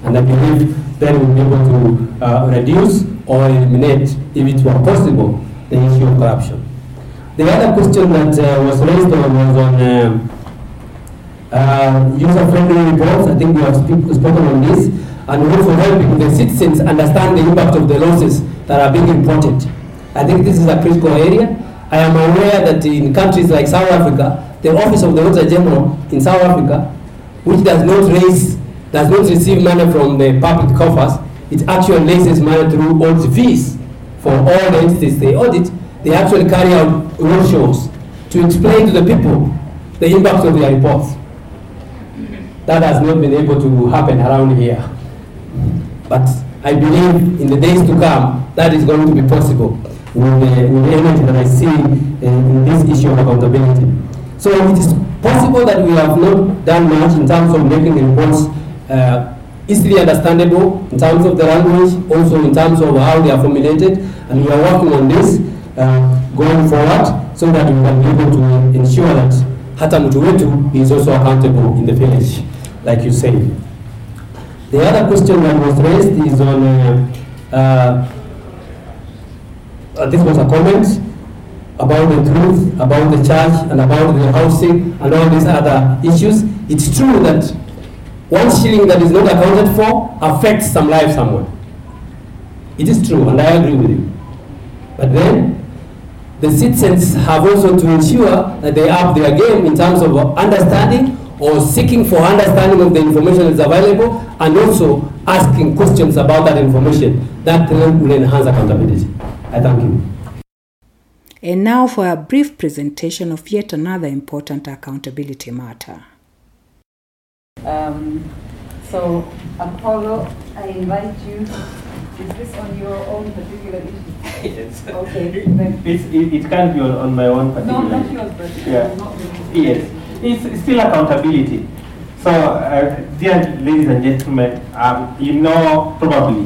And I believe then we'll be able to reduce or eliminate, if it were possible, the issue of corruption. The other question that was raised was on user-friendly reports. I think we have spoken on this, and also helping the citizens understand the impact of the losses that are being reported. I think this is a critical area. I am aware that in countries like South Africa, the Office of the Auditor General in South Africa, which does not receive money from the public coffers, it actually raises money through audit fees for all the entities they audit. They actually carry out roadshows to explain to the people the impact of their reports. That has not been able to happen around here. But I believe in the days to come, that is going to be possible with the energy that I see in this issue of accountability. So it is possible that we have not done much in terms of making the reports easily understandable, in terms of the language, also in terms of how they are formulated, and we are working on this going forward so that we can be able to ensure that hata mtu wetu is also accountable in the village, like you say. The other question that was raised is on, this was a comment about the truth, about the church, and about the housing, and all these other issues. It's true that 1 shilling that is not accounted for affects some life somewhere. It is true, and I agree with you. But then, the citizens have also to ensure that they up their game in terms of understanding or seeking for understanding of the information that's available, and also asking questions about that information. That will enhance accountability. I thank you. And now for a brief presentation of yet another important accountability matter. So, Apollo, I invite you. Is this on your own particular issue? Yes. Okay. It can't be on my own particular No, not issue. yours, but Yeah. not really. Yes. It's still accountability. So, dear ladies and gentlemen, you know probably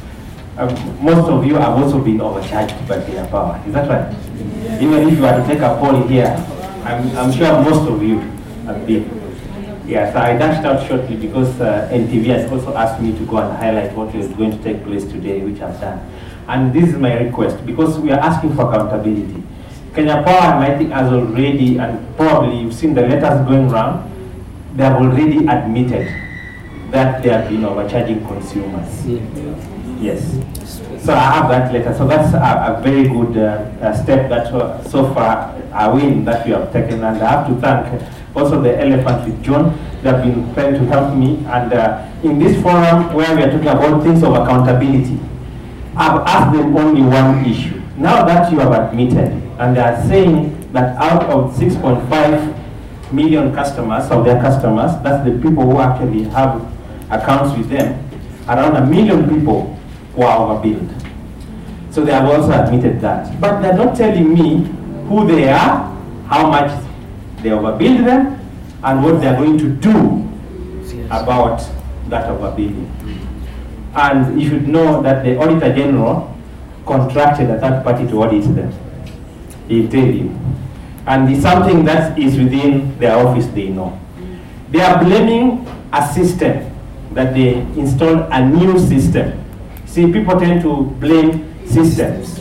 most of you have also been overcharged by Kenya Power. Is that right? Yeah. Even if you were to take a poll here, I'm sure most of you have been. Yes, I dashed out shortly because NTV has also asked me to go and highlight what is going to take place today, which I've done. And this is my request, because we are asking for accountability. Kenya Power, I think, has already, and probably you've seen the letters going around, they have already admitted that they have been overcharging consumers. Yes. So I have that letter. So that's a very good step that so far a win that we have taken. And I have to thank also the Elephant with John. They have been trying to help me. And in this forum where we are talking about things of accountability, I've asked them only one issue. Now that you have admitted, and they are saying that out of 6.5 million customers, of their customers, that's the people who actually have accounts with them, around 1 million people were overbilled. So they have also admitted that. But they're not telling me who they are, how much they overbilled them, and what they're going to do about that overbilling. And you should know that the Auditor General contracted a third party to audit them. He'll tell you. And it's something that is within their office, they know. They are blaming a system, that they installed a new system. See, people tend to blame systems.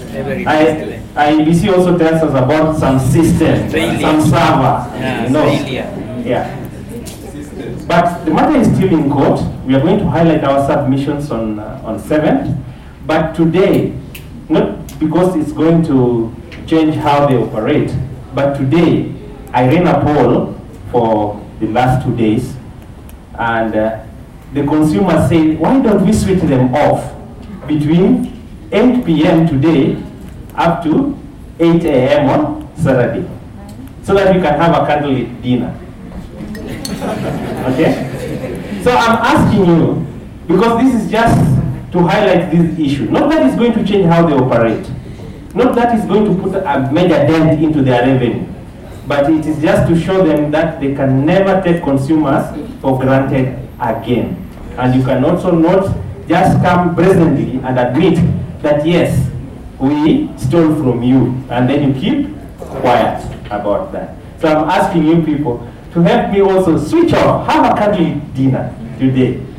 IEBC also tells us about some system, some server. Yeah. But the matter is still in court. We are going to highlight our submissions on 7th. But today, not because it's going to change how they operate, but today I ran a poll for the last 2 days, and the consumer said, why don't we switch them off between 8 p.m. today up to 8 a.m. on Saturday, so that we can have a candlelit dinner. Okay? So I'm asking you, because this is just to highlight this issue. Not that it's going to change how they operate. Not that it's going to put a major dent into their revenue. But it is just to show them that they can never take consumers for granted again. And you can also not just come presently and admit that yes, we stole from you, and then you keep quiet about that. So I'm asking you people to help me also switch off, have a candle dinner today.